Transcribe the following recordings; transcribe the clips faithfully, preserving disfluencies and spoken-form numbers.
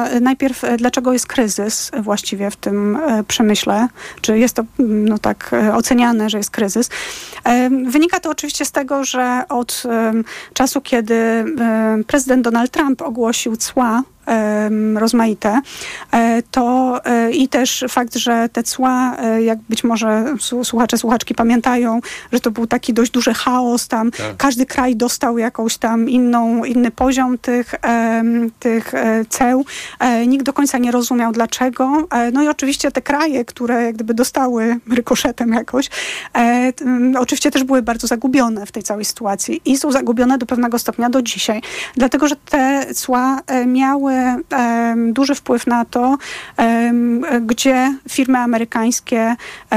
najpierw, dlaczego jest kryzys właściwie w tym przemyśle, czy jest to no tak oceniane, że jest kryzys. Wynika to oczywiście z tego, że od czasu, kiedy prezydent Donald Trump ogłosił cła rozmaite, to i też fakt, że te cła, jak być może słuchacze, słuchaczki pamiętają, że to był taki dość duży chaos tam, tak. Każdy kraj dostał jakąś tam inną, inny poziom tych, tych ceł. Nikt do końca nie rozumiał dlaczego. No i oczywiście te kraje, które jak gdyby dostały rykoszetem jakoś, oczywiście też były bardzo zagubione w tej całej sytuacji i są zagubione do pewnego stopnia do dzisiaj. Dlatego, że te cła miały duży wpływ na to, gdzie firmy amerykańskie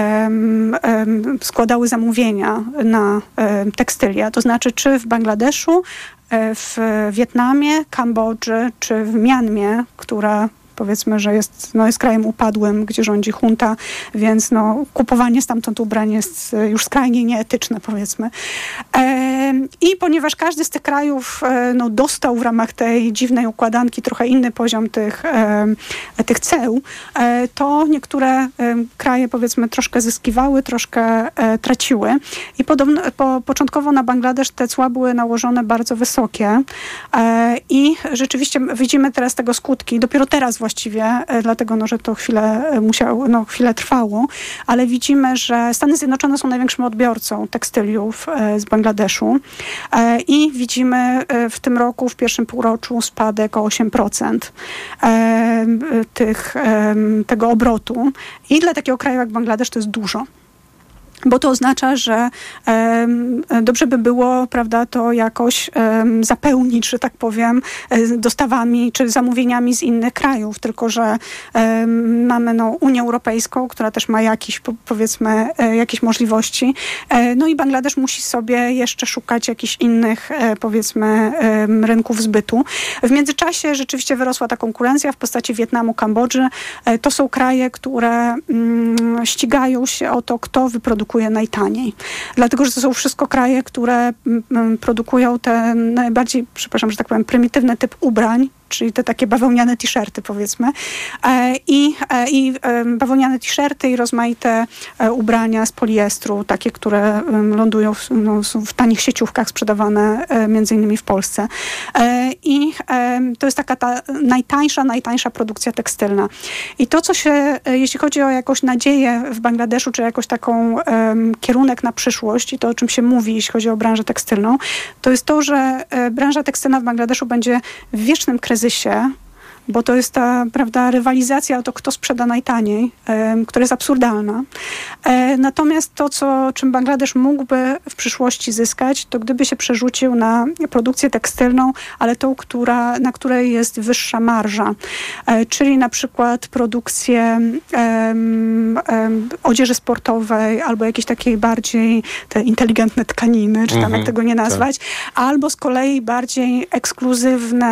składały zamówienia na tekstylia. To znaczy, czy w Bangladeszu, w Wietnamie, Kambodży, czy w Mjanmie, która powiedzmy, że jest, no jest krajem upadłym, gdzie rządzi junta, więc no, kupowanie stamtąd ubrań jest już skrajnie nieetyczne, powiedzmy. E, I ponieważ każdy z tych krajów e, no, dostał w ramach tej dziwnej układanki trochę inny poziom tych, e, tych ceł, e, to niektóre e, kraje, powiedzmy, troszkę zyskiwały, troszkę e, traciły. I podobno, po, początkowo na Bangladesz te cła były nałożone bardzo wysokie e, i rzeczywiście widzimy teraz tego skutki. Dopiero teraz właściwie, dlatego no, że to chwilę musiało, no, chwilę trwało, ale widzimy, że Stany Zjednoczone są największym odbiorcą tekstyliów z Bangladeszu i widzimy w tym roku, w pierwszym półroczu spadek o osiem procent tych, tego obrotu. I dla takiego kraju jak Bangladesz to jest dużo. Bo to oznacza, że um, dobrze by było, prawda, to jakoś um, zapełnić, że tak powiem, dostawami czy zamówieniami z innych krajów. Tylko że um, mamy no, Unię Europejską, która też ma jakieś, po, powiedzmy, e, jakieś możliwości. E, no i Bangladesz musi sobie jeszcze szukać jakichś innych, e, powiedzmy, e, rynków zbytu. W międzyczasie rzeczywiście wyrosła ta konkurencja w postaci Wietnamu, Kambodży. E, to są kraje, które mm, ścigają się o to, kto wyprodukuje najtaniej. Dlatego, że to są wszystko kraje, które m, produkują ten najbardziej, przepraszam, że tak powiem, prymitywny typ ubrań, czyli te takie bawełniane t-shirty, powiedzmy. E, I e, i e, bawełniane t-shirty i rozmaite e, ubrania z poliestru, takie, które e, lądują w, no, są w tanich sieciówkach sprzedawane e, między innymi w Polsce. E, I e, to jest taka ta najtańsza, najtańsza produkcja tekstylna. I to, co się, e, jeśli chodzi o jakąś nadzieję w Bangladeszu, czy jakoś taką e, kierunek na przyszłość i to, o czym się mówi, jeśli chodzi o branżę tekstylną, to jest to, że e, branża tekstylna w Bangladeszu będzie w wiecznym kryzysie, bo to jest ta, prawda, rywalizacja o to, kto sprzeda najtaniej, e, która jest absurdalna. E, natomiast to, co, czym Bangladesz mógłby w przyszłości zyskać, to gdyby się przerzucił na produkcję tekstylną, ale tą, która, na której jest wyższa marża. E, czyli na przykład produkcję e, e, odzieży sportowej albo jakiejś takiej bardziej te inteligentne tkaniny, czy tam mhm, jak tego nie nazwać, tak. Albo z kolei bardziej ekskluzywne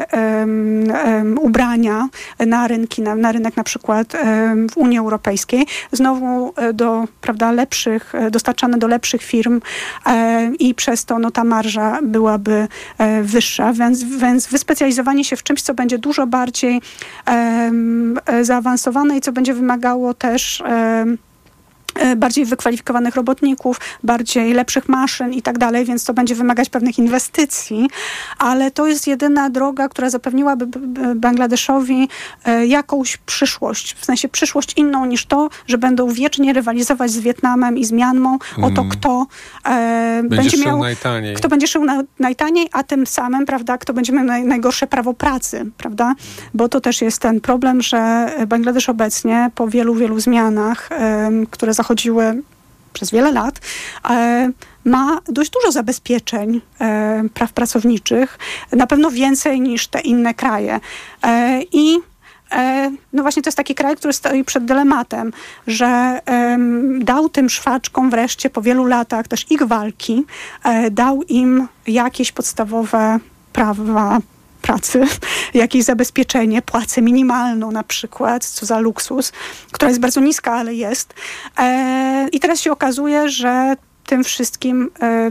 e, e, ubrania na rynki, na, na rynek na przykład w Unii Europejskiej, znowu do, prawda, lepszych, dostarczane do lepszych firm e, i przez to no, ta marża byłaby e, wyższa, więc, więc wyspecjalizowanie się w czymś, co będzie dużo bardziej e, zaawansowane i co będzie wymagało też e, bardziej wykwalifikowanych robotników, bardziej lepszych maszyn i tak dalej, więc to będzie wymagać pewnych inwestycji, ale to jest jedyna droga, która zapewniłaby Bangladeszowi jakąś przyszłość, w sensie przyszłość inną niż to, że będą wiecznie rywalizować z Wietnamem i z Mjanmą mm. o to, kto e, będzie, będzie miał, najtaniej. kto będzie szył na, najtaniej, a tym samym, prawda, kto będzie miał naj, najgorsze prawo pracy, prawda, bo to też jest ten problem, że Bangladesz obecnie po wielu, wielu zmianach, e, które zachodziły chodziły przez wiele lat, e, ma dość dużo zabezpieczeń e, praw pracowniczych, na pewno więcej niż te inne kraje. E, I e, no właśnie to jest taki kraj, który stoi przed dylematem, że e, dał tym szwaczkom wreszcie po wielu latach też ich walki, e, dał im jakieś podstawowe prawa pracy, jakieś zabezpieczenie, płacę minimalną na przykład, co za luksus, która jest bardzo niska, ale jest. E, I teraz się okazuje, że tym wszystkim,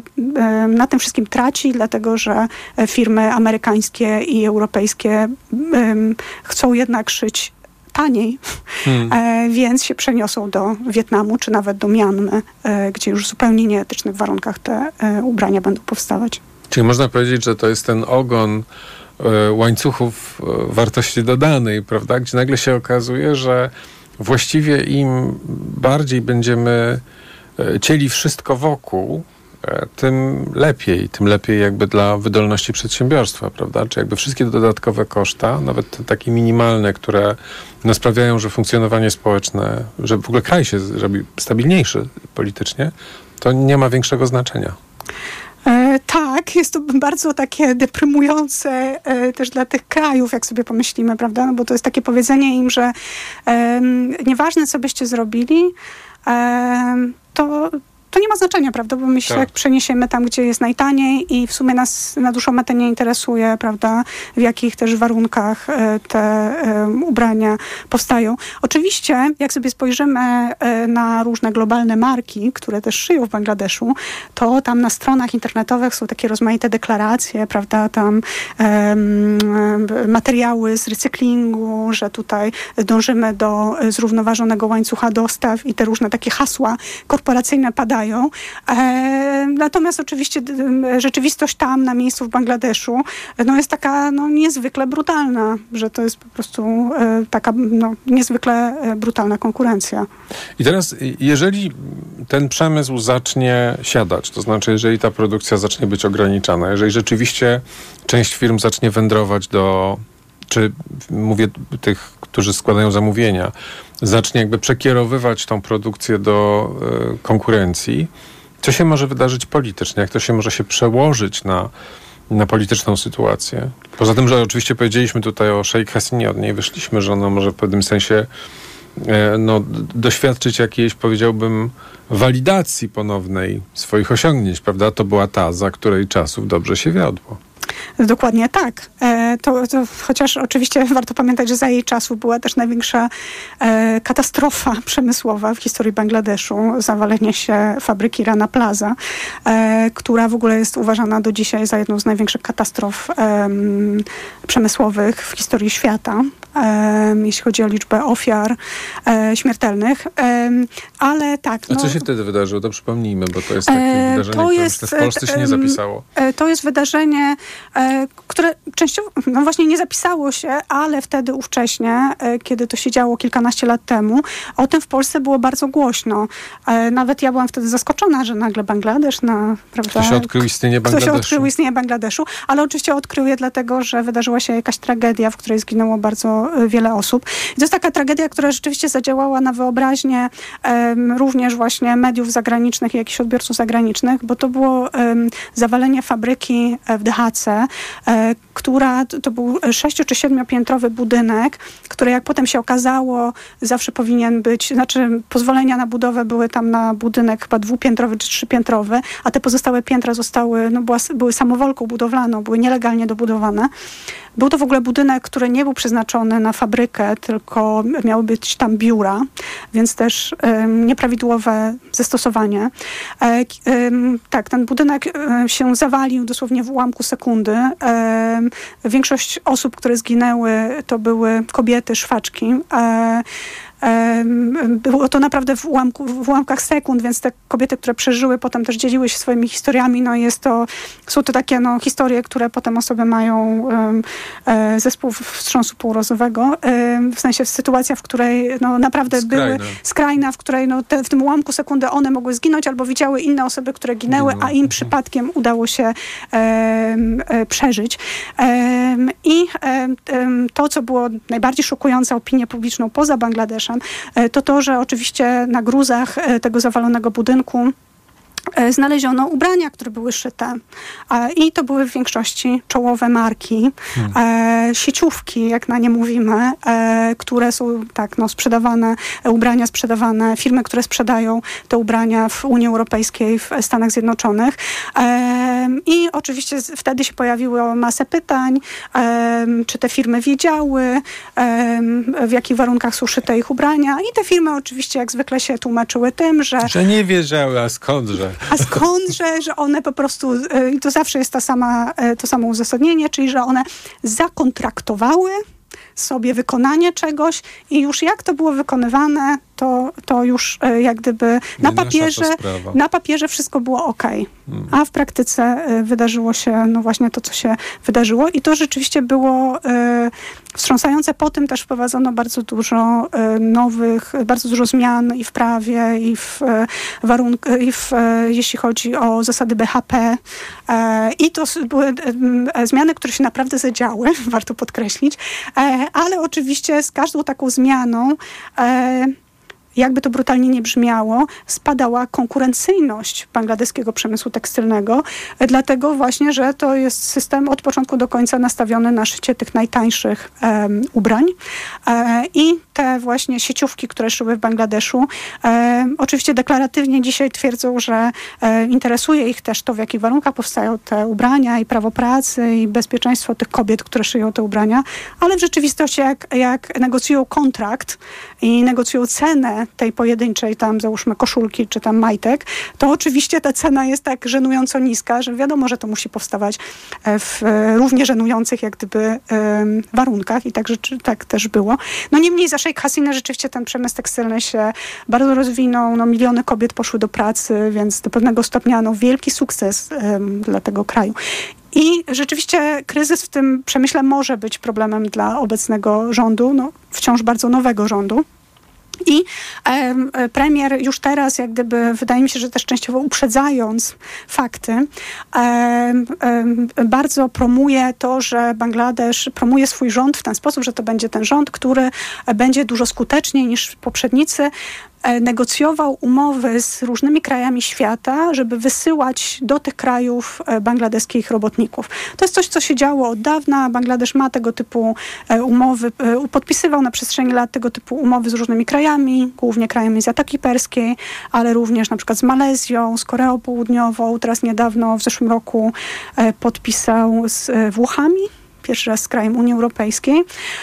na tym wszystkim traci, dlatego że firmy amerykańskie i europejskie chcą jednak szyć taniej, hmm. e, więc się przeniosą do Wietnamu, czy nawet do Mianmy, e, gdzie już w zupełnie nieetycznych warunkach te e, ubrania będą powstawać. Czyli można powiedzieć, że to jest ten ogon e, łańcuchów e, wartości dodanej, prawda? Gdzie nagle się okazuje, że właściwie im bardziej będziemy e, cieli wszystko wokół, tym lepiej, tym lepiej jakby dla wydolności przedsiębiorstwa, prawda? Czy jakby wszystkie dodatkowe koszta, nawet te takie minimalne, które no, sprawiają, że funkcjonowanie społeczne, że w ogóle kraj się robi stabilniejszy politycznie, to nie ma większego znaczenia. E, tak, jest to bardzo takie deprymujące e, też dla tych krajów, jak sobie pomyślimy, prawda? No bo to jest takie powiedzenie im, że e, nieważne, co byście zrobili, e, to to nie ma znaczenia, prawda, bo my się tak. przeniesiemy tam, gdzie jest najtaniej i w sumie nas na dłuższą metę nie interesuje, prawda, w jakich też warunkach te um, ubrania powstają. Oczywiście, jak sobie spojrzymy na różne globalne marki, które też szyją w Bangladeszu, to tam na stronach internetowych są takie rozmaite deklaracje, prawda, tam um, materiały z recyklingu, że tutaj dążymy do zrównoważonego łańcucha dostaw i te różne takie hasła korporacyjne padają. E, natomiast oczywiście d- rzeczywistość tam na miejscu w Bangladeszu no jest taka no, niezwykle brutalna, że to jest po prostu e, taka no, niezwykle e, brutalna konkurencja. I teraz, jeżeli ten przemysł zacznie siadać, to znaczy, jeżeli ta produkcja zacznie być ograniczana, jeżeli rzeczywiście część firm zacznie wędrować do, czy mówię tych, którzy składają zamówienia, zacznie jakby przekierowywać tą produkcję do y, konkurencji, co się może wydarzyć politycznie? Jak to się może się przełożyć na, na polityczną sytuację? Poza tym, że oczywiście powiedzieliśmy tutaj o Sheikh Hasinie, od niej wyszliśmy, że ona może w pewnym sensie y, no, doświadczyć jakiejś, powiedziałbym, walidacji ponownej swoich osiągnięć, prawda? To była ta, za której czasów dobrze się wiodło. Dokładnie tak. E, to, to, chociaż oczywiście warto pamiętać, że za jej czasów była też największa e, katastrofa przemysłowa w historii Bangladeszu, zawalenie się fabryki Rana Plaza, e, która w ogóle jest uważana do dzisiaj za jedną z największych katastrof e, przemysłowych w historii świata, e, jeśli chodzi o liczbę ofiar e, śmiertelnych. E, ale tak. A no, co się wtedy wydarzyło? To przypomnijmy, bo to jest takie e, wydarzenie, które jest, myślę, w Polsce się nie zapisało. E, to jest wydarzenie, które częściowo, no właśnie nie zapisało się, ale wtedy ówcześnie, kiedy to się działo kilkanaście lat temu, o tym w Polsce było bardzo głośno. Nawet ja byłam wtedy zaskoczona, że nagle Bangladesz, na, prawda? Ktoś odkrył istnienie Bangladeszu. Ktoś odkrył istnienie Bangladeszu, ale oczywiście odkrył je dlatego, że wydarzyła się jakaś tragedia, w której zginęło bardzo wiele osób. I to jest taka tragedia, która rzeczywiście zadziałała na wyobraźnię um, również właśnie mediów zagranicznych i jakichś odbiorców zagranicznych, bo to było um, zawalenie fabryki w Dhatse, która, to był sześcio- czy siedmiopiętrowy budynek, który jak potem się okazało, zawsze powinien być, znaczy pozwolenia na budowę były tam na budynek chyba dwupiętrowy czy trzypiętrowy, a te pozostałe piętra zostały, no była, były samowolką budowlaną, były nielegalnie dobudowane. Był to w ogóle budynek, który nie był przeznaczony na fabrykę, tylko miały być tam biura, więc też um, nieprawidłowe zastosowanie. E, um, tak, ten budynek um, się zawalił dosłownie w ułamku sekundy. E, większość osób, które zginęły, to były kobiety, szwaczki. E, Było to naprawdę w, ułamku, w ułamkach sekund, więc te kobiety, które przeżyły, potem też dzieliły się swoimi historiami. No jest to, są to takie no, historie, które potem osoby mają um, e, zespół wstrząsu półrozowego. E, w sensie sytuacja, w której no, naprawdę skrajna. były skrajna, w której no, te, w tym ułamku sekundy one mogły zginąć albo widziały inne osoby, które ginęły, a im przypadkiem udało się e, e, przeżyć. E, I e, to, co było najbardziej szokujące opinię publiczną poza Bangladeszem, to to, że oczywiście na gruzach tego zawalonego budynku znaleziono ubrania, które były szyte. I to były w większości czołowe marki, hmm. sieciówki, jak na nie mówimy, które są tak, no, sprzedawane, ubrania sprzedawane, firmy, które sprzedają te ubrania w Unii Europejskiej, w Stanach Zjednoczonych. I oczywiście wtedy się pojawiło masę pytań, czy te firmy wiedziały, w jakich warunkach są szyte ich ubrania. I te firmy oczywiście jak zwykle się tłumaczyły tym, że... Że nie wiedziały, a skądże? A skądże, że one po prostu, i to zawsze jest ta sama, to samo uzasadnienie, czyli że one zakontraktowały sobie wykonanie czegoś i już jak to było wykonywane, to, to już jak gdyby na papierze, na papierze wszystko było okej. Hmm. A w praktyce wydarzyło się no właśnie to, co się wydarzyło i to rzeczywiście było e, wstrząsające. Po tym też wprowadzono bardzo dużo e, nowych, bardzo dużo zmian i w prawie, i w e, warunkach, i w, e, jeśli chodzi o zasady B H P. E, I to były e, zmiany, które się naprawdę zadziały, warto podkreślić. E, ale oczywiście z każdą taką zmianą e, jakby to brutalnie nie brzmiało, spadała konkurencyjność bangladeskiego przemysłu tekstylnego, dlatego właśnie, że to jest system od początku do końca nastawiony na szycie tych najtańszych um, ubrań. E, I te właśnie sieciówki, które szyły w Bangladeszu, e, oczywiście deklaratywnie dzisiaj twierdzą, że e, interesuje ich też to, w jakich warunkach powstają te ubrania i prawo pracy i bezpieczeństwo tych kobiet, które szyją te ubrania, ale w rzeczywistości jak, jak negocjują kontrakt i negocjują cenę tej pojedynczej tam załóżmy koszulki czy tam majtek, to oczywiście ta cena jest tak żenująco niska, że wiadomo, że to musi powstawać w równie żenujących jak gdyby warunkach i tak, rzeczy, tak też było. No niemniej za Sheikh Hasina rzeczywiście ten przemysł tekstylny się bardzo rozwinął, no miliony kobiet poszły do pracy, więc do pewnego stopnia no wielki sukces um, dla tego kraju. I rzeczywiście kryzys w tym przemyśle może być problemem dla obecnego rządu, no wciąż bardzo nowego rządu. I e, premier już teraz, jak gdyby, wydaje mi się, że też częściowo uprzedzając fakty, e, e, bardzo promuje to, że Bangladesz promuje swój rząd w ten sposób, że to będzie ten rząd, który będzie dużo skuteczniej niż poprzednicy negocjował umowy z różnymi krajami świata, żeby wysyłać do tych krajów bangladeskich robotników. To jest coś, co się działo od dawna. Bangladesz ma tego typu umowy, podpisywał na przestrzeni lat tego typu umowy z różnymi krajami, głównie krajami z Zatoki Perskiej, ale również na przykład z Malezją, z Koreą Południową. Teraz niedawno, w zeszłym roku podpisał z Włochami, pierwszy raz z krajem Unii Europejskiej,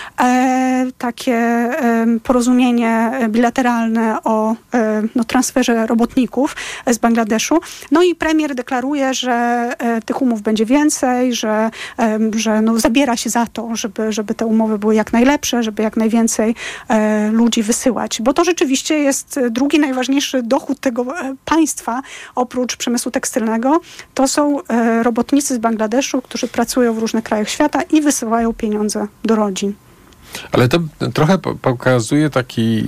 e, takie e, porozumienie bilateralne o e, no, transferze robotników z Bangladeszu. No i premier deklaruje, że e, tych umów będzie więcej, że, e, że no, zabiera się za to, żeby, żeby te umowy były jak najlepsze, żeby jak najwięcej e, ludzi wysyłać. Bo to rzeczywiście jest drugi najważniejszy dochód tego e, państwa, oprócz przemysłu tekstylnego. To są e, robotnicy z Bangladeszu, którzy pracują w różnych krajach świata i wysyłają pieniądze do rodzin. Ale to trochę pokazuje taki,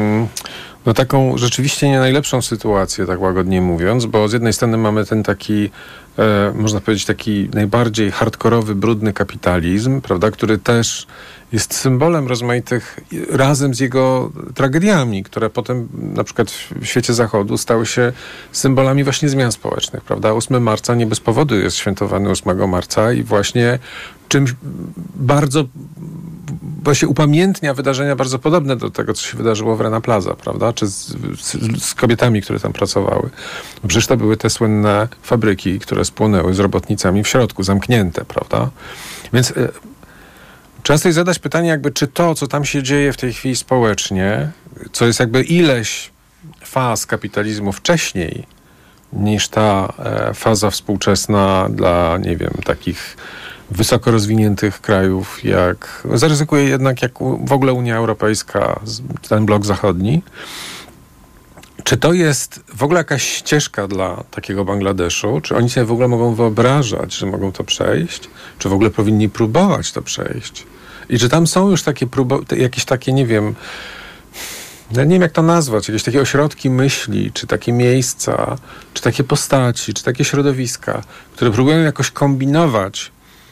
no taką rzeczywiście nie najlepszą sytuację, tak łagodnie mówiąc, bo z jednej strony mamy ten taki, e, można powiedzieć, taki najbardziej hardkorowy, brudny kapitalizm, prawda, który też jest symbolem rozmaitych, razem z jego tragediami, które potem na przykład w świecie zachodu stały się symbolami właśnie zmian społecznych, prawda? ósmego marca nie bez powodu jest świętowany ósmego marca i właśnie czymś bardzo właśnie upamiętnia wydarzenia bardzo podobne do tego, co się wydarzyło w Rana Plaza, prawda? Czy z, z, z kobietami, które tam pracowały. Przecież to były te słynne fabryki, które spłonęły z robotnicami w środku, zamknięte, prawda? Więc y, trzeba sobie zadać pytanie, jakby, czy to, co tam się dzieje w tej chwili społecznie, co jest jakby ileś faz kapitalizmu wcześniej niż ta e, faza współczesna dla, nie wiem, takich wysoko rozwiniętych krajów, jak zaryzykuję jednak jak w ogóle Unia Europejska, ten blok zachodni. Czy to jest w ogóle jakaś ścieżka dla takiego Bangladeszu? Czy oni sobie w ogóle mogą wyobrażać, że mogą to przejść? Czy w ogóle powinni próbować to przejść? I czy tam są już takie próby, jakieś takie, nie wiem, ja nie wiem jak to nazwać, jakieś takie ośrodki myśli, czy takie miejsca, czy takie postaci, czy takie środowiska, które próbują jakoś kombinować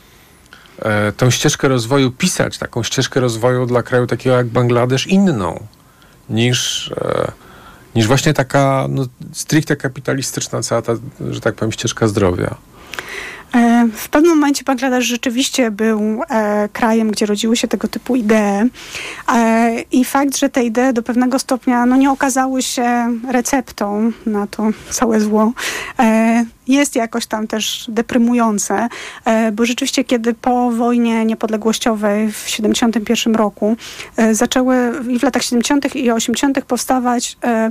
e, tą ścieżkę rozwoju, pisać taką ścieżkę rozwoju dla kraju takiego jak Bangladesz inną niż, e, niż właśnie taka no, stricte kapitalistyczna cała ta, że tak powiem, ścieżka zdrowia. W pewnym momencie Bangladesz rzeczywiście był e, krajem, gdzie rodziły się tego typu idee e, i fakt, że te idee do pewnego stopnia no, nie okazały się receptą na to całe zło, e, jest jakoś tam też deprymujące, e, bo rzeczywiście kiedy po wojnie niepodległościowej w siedemdziesiątym pierwszym roku e, zaczęły i w latach siedemdziesiątych i osiemdziesiątych powstawać e,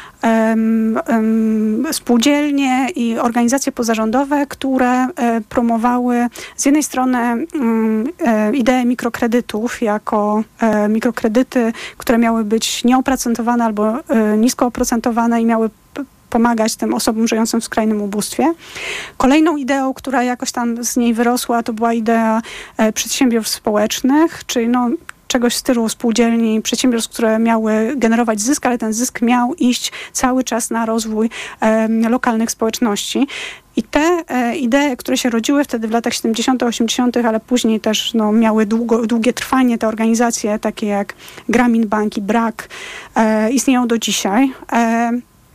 Um, um, spółdzielnie i organizacje pozarządowe, które e, promowały z jednej strony um, e, ideę mikrokredytów jako e, mikrokredyty, które miały być nieoprocentowane albo e, nisko oprocentowane i miały p- pomagać tym osobom żyjącym w skrajnym ubóstwie. Kolejną ideą, która jakoś tam z niej wyrosła, to była idea e, przedsiębiorstw społecznych, czyli no czegoś w stylu spółdzielni, przedsiębiorstw, które miały generować zysk, ale ten zysk miał iść cały czas na rozwój e, lokalnych społeczności. I te e, idee, które się rodziły wtedy w latach siedemdziesiątych, osiemdziesiątych, ale później też no, miały długo, długie trwanie, te organizacje takie jak Grameen Bank i B R A K e, istnieją do dzisiaj. E,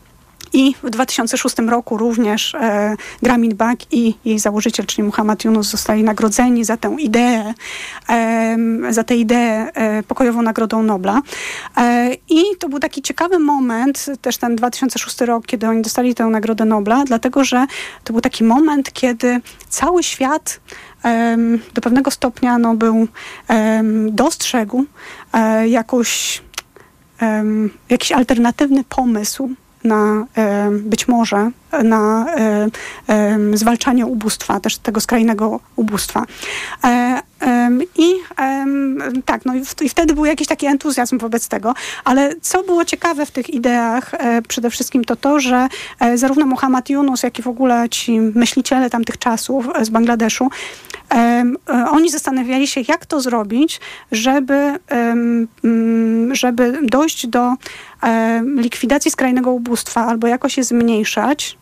I w dwa tysiące szóstym roku również e, Grameen Bank i jej założyciel, czyli Muhammad Yunus, zostali nagrodzeni za tę ideę, e, za tę ideę e, pokojową Nagrodą Nobla. E, I to był taki ciekawy moment, też ten dwa tysiące szósty rok, kiedy oni dostali tę Nagrodę Nobla, dlatego że to był taki moment, kiedy cały świat e, do pewnego stopnia no, był, e, dostrzegł e, jakoś, e, jakiś alternatywny pomysł na e, być może na e, e, zwalczanie ubóstwa, też tego skrajnego ubóstwa. E, e, I e, tak, no i, w, i wtedy był jakiś taki entuzjazm wobec tego, ale co było ciekawe w tych ideach e, przede wszystkim to to, że e, zarówno Muhammad Yunus, jak i w ogóle ci myśliciele tamtych czasów e, z Bangladeszu, e, e, oni zastanawiali się, jak to zrobić, żeby, e, m, żeby dojść do e, likwidacji skrajnego ubóstwa albo jakoś je zmniejszać,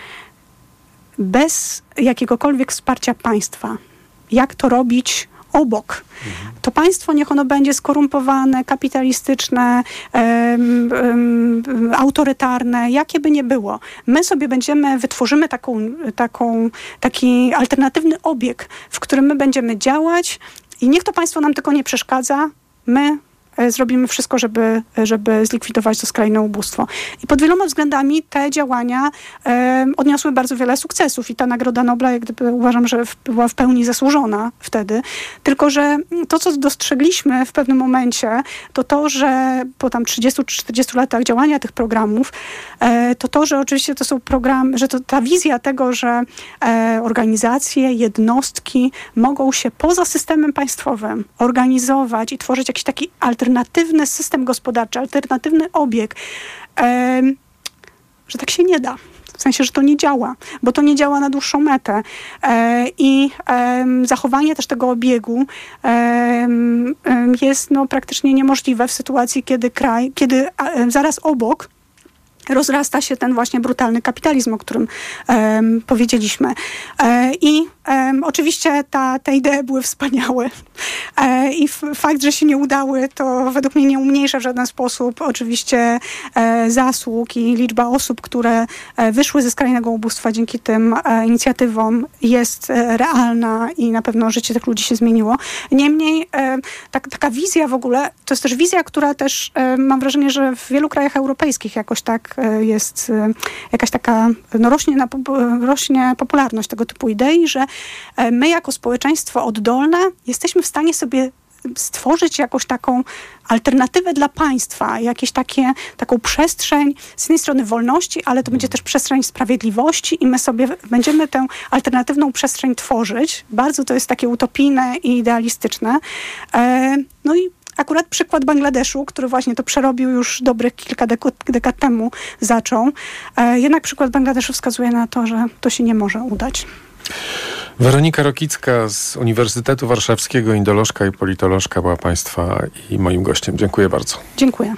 bez jakiegokolwiek wsparcia państwa. Jak to robić obok? Mhm. To państwo niech ono będzie skorumpowane, kapitalistyczne, um, um, autorytarne, jakie by nie było. My sobie będziemy, wytworzymy taką, taką, taki alternatywny obieg, w którym my będziemy działać i niech to państwo nam tylko nie przeszkadza. My zrobimy wszystko, żeby, żeby zlikwidować to skrajne ubóstwo. I pod wieloma względami te działania e, odniosły bardzo wiele sukcesów i ta Nagroda Nobla, jak gdyby, uważam, że w, była w pełni zasłużona wtedy. Tylko że to, co dostrzegliśmy w pewnym momencie, to to, że po tam trzydziestu czy czterdziestu latach działania tych programów, e, to to, że oczywiście to są programy, że to ta wizja tego, że e, organizacje, jednostki mogą się poza systemem państwowym organizować i tworzyć jakiś taki alternatywny alternatywny system gospodarczy, alternatywny obieg, e, że tak się nie da. W sensie, że to nie działa, bo to nie działa na dłuższą metę. E, I e, zachowanie też tego obiegu e, jest no, praktycznie niemożliwe w sytuacji, kiedy kraj, kiedy e, zaraz obok rozrasta się ten właśnie brutalny kapitalizm, o którym um, powiedzieliśmy. E, I um, oczywiście ta, te idee były wspaniałe. E, I f- fakt, że się nie udały, to według mnie nie umniejsza w żaden sposób oczywiście e, zasług i liczba osób, które e, wyszły ze skrajnego ubóstwa dzięki tym e, inicjatywom jest e, realna i na pewno życie tych ludzi się zmieniło. Niemniej e, tak, taka wizja w ogóle, to jest też wizja, która też e, mam wrażenie, że w wielu krajach europejskich jakoś tak jest jakaś taka, no rośnie, na, rośnie popularność tego typu idei, że my jako społeczeństwo oddolne jesteśmy w stanie sobie stworzyć jakąś taką alternatywę dla państwa, jakieś takie, taką przestrzeń z jednej strony wolności, ale to będzie też przestrzeń sprawiedliwości i my sobie będziemy tę alternatywną przestrzeń tworzyć. Bardzo to jest takie utopijne i idealistyczne. No i akurat przykład Bangladeszu, który właśnie to przerobił już dobrych kilka dekad, dekad temu, zaczął. E, jednak przykład Bangladeszu wskazuje na to, że to się nie może udać. Weronika Rokicka z Uniwersytetu Warszawskiego, indolożka i politolożka była Państwa i moim gościem. Dziękuję bardzo. Dziękuję.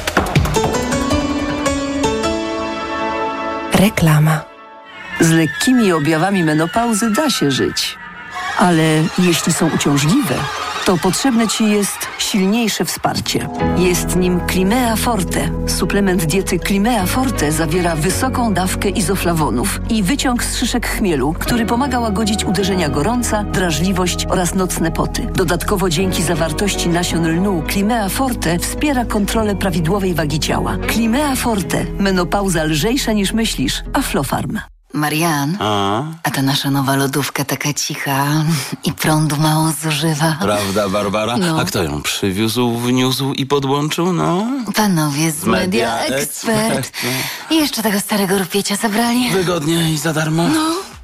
Reklama. Z lekkimi objawami menopauzy da się żyć. Ale jeśli są uciążliwe, to potrzebne Ci jest silniejsze wsparcie. Jest nim Climea Forte. Suplement diety Climea Forte zawiera wysoką dawkę izoflawonów i wyciąg z szyszek chmielu, który pomaga łagodzić uderzenia gorąca, drażliwość oraz nocne poty. Dodatkowo dzięki zawartości nasion lnu Climea Forte wspiera kontrolę prawidłowej wagi ciała. Climea Forte. Menopauza lżejsza niż myślisz. Aflofarm. Marian, A? a ta nasza nowa lodówka taka cicha i prądu mało zużywa. Prawda, Barbara? No. A kto ją przywiózł, wniósł i podłączył, no? Panowie z Media Media Expert. Expert, I jeszcze tego starego rupiecie zabrali. Wygodnie i za darmo? No.